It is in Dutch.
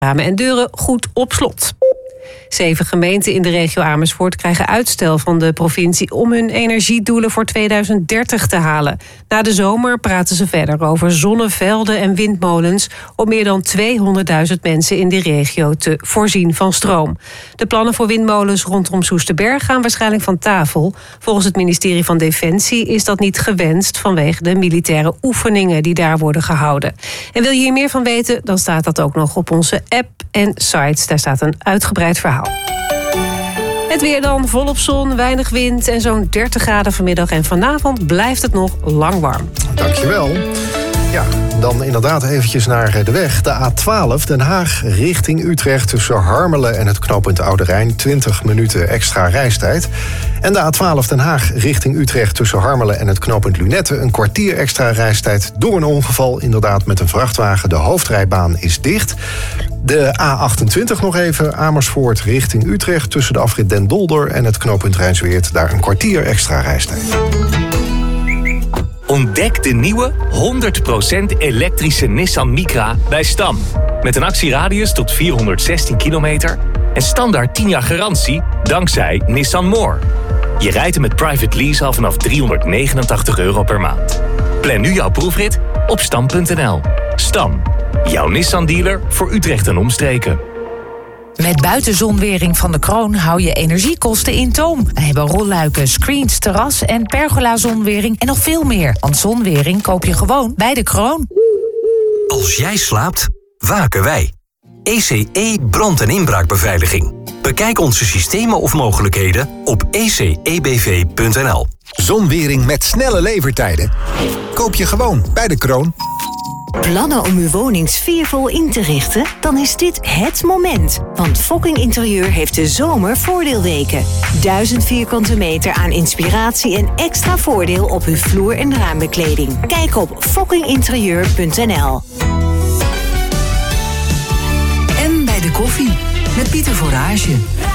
ramen en deuren goed op slot. 7 gemeenten in de regio Amersfoort krijgen uitstel van de provincie om hun energiedoelen voor 2030 te halen. Na de zomer praten ze verder over zonnevelden en windmolens om meer dan 200.000 mensen in de regio te voorzien van stroom. De plannen voor windmolens rondom Soesterberg gaan waarschijnlijk van tafel. Volgens het ministerie van Defensie is dat niet gewenst vanwege de militaire oefeningen die daar worden gehouden. En wil je hier meer van weten, dan staat dat ook nog op onze app en sites. Daar staat een uitgebreid verhaal. Het weer dan, volop zon, weinig wind en zo'n 30 graden vanmiddag. En vanavond blijft het nog lang warm. Dankjewel. Ja, dan inderdaad eventjes naar de weg. De A12 Den Haag richting Utrecht tussen Harmelen en het knooppunt Oude Rijn. 20 minuten extra reistijd. En de A12 Den Haag richting Utrecht tussen Harmelen en het knooppunt Lunette. Een kwartier extra reistijd door een ongeval. Inderdaad met een vrachtwagen. De hoofdrijbaan is dicht. De A28 nog even, Amersfoort richting Utrecht tussen de afrit Den Dolder en het knooppunt Rijnsweert. Daar een kwartier extra reistijd. Ontdek de nieuwe 100% elektrische Nissan Micra bij Stam. Met een actieradius tot 416 kilometer en standaard 10 jaar garantie dankzij Nissan More. Je rijdt hem met private lease al vanaf €389 per maand. Plan nu jouw proefrit op stam.nl. Stam, jouw Nissan-dealer voor Utrecht en omstreken. Met buitenzonwering van de Kroon hou je energiekosten in toom. We hebben rolluiken, screens, terras en pergola-zonwering en nog veel meer. Want zonwering koop je gewoon bij de Kroon. Als jij slaapt, waken wij. ECE brand- en inbraakbeveiliging. Bekijk onze systemen of mogelijkheden op ecebv.nl. Zonwering met snelle levertijden. Koop je gewoon bij de Kroon. Plannen om uw woning sfeervol in te richten? Dan is dit het moment. Want Fokking Interieur heeft de zomervoordeelweken. 1000 vierkante meter aan inspiratie en extra voordeel op uw vloer- en raambekleding. Kijk op fokkinginterieur.nl. En bij de koffie met Pieter Voorage.